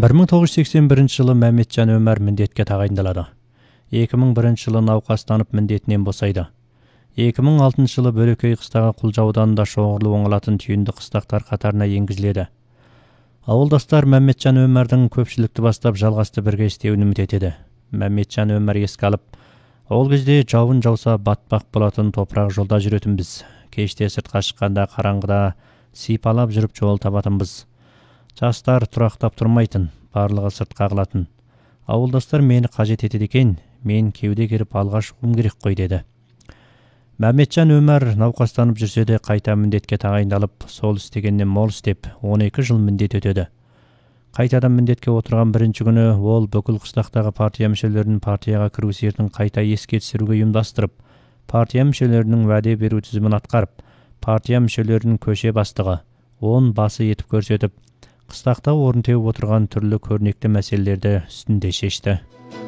1981 жылы Мәметжан Өмәр міндетке тағайындалады. 2001 жылы науқастанып міндетінен босайды. 2006 жылы Бөлекей қыстағы Құлжа ауданында шоғырлы оңалатын түйінді қыстақтар қатарына енгізіледі. Ауылдастар Мәметжан Өмәрдің көпшілікті бастап жалғасты бірге істеуін үміт етеді. Мәметжан Өмәр еске алып, ол кезде жауын жауса батпақ болатын топырақ жолда жүретінбіз. Кеште сыртқа шыққанда қараңғыда сипалап жүріп жол табатынбыз. Жастар тұрақтап тұрмайтын, барлығы сыртқа қағылатын. Ауылдастар мені қажет етеді екен, мен кеуде керіп алға шығуым керек қой деді. Мәметжан Өмәр науқастанып жүрсе де қайта міндетке тағайындалып, сол істегеннен мол істеп, 12 жыл міндет өтеді. Қайтадан міндетке отырған бірінші күні ол бүкіл қыстақтағы партия мүшелерінің партияға кіру сертін қайта еске түсіруге ұйымдастырып, партия мүшелерінің уәде беру тізімін атқарып, партия мүшелерінің көше бастығы, 10 басы етіп көрсетіп, қыстақта орын теуіп отырған түрлі көрнекті мәселелерді үстінде шешті.